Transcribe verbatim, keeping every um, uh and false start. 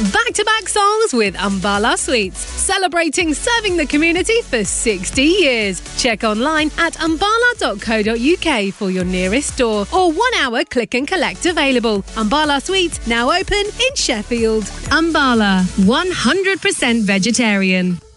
Back-to-back songs with Ambala Sweets, celebrating serving the community for sixty years. Check online at ambala dot co dot uk for your nearest store or one-hour click and collect available. Ambala Sweets now open in Sheffield. Ambala, one hundred percent vegetarian.